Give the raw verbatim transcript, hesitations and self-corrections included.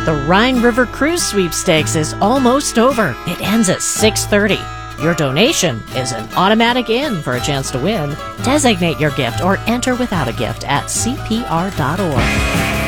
The Rhine River Cruise Sweepstakes is almost over. It ends at six thirty. Your donation is an automatic in for a chance to win. Designate your gift or enter without a gift at C P R dot org.